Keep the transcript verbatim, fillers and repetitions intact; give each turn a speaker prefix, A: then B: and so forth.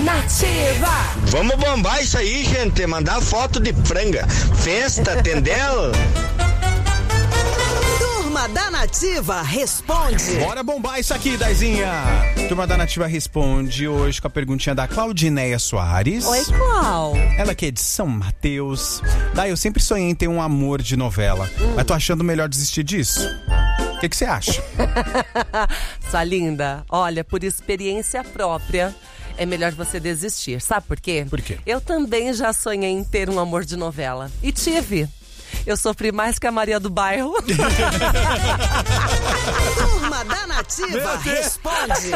A: Nativa.
B: Vamos bombar isso aí, gente. Mandar foto de franga. Festa, entendeu?
C: Turma da Nativa responde.
D: Bora bombar isso aqui, Daizinha. Turma da Nativa responde hoje com a perguntinha da Claudineia Soares.
A: Oi, qual?
D: Ela que é de São Mateus. Dai, eu sempre sonhei em ter um amor de novela, hum. mas tô achando melhor desistir disso. O que que você acha?
A: Sua linda, olha, por experiência própria, é melhor você desistir. Sabe por quê?
D: Por quê?
A: Eu também já sonhei em ter um amor de novela. E tive. Eu sofri mais que a Maria do Bairro.
C: Turma da Nativa responde.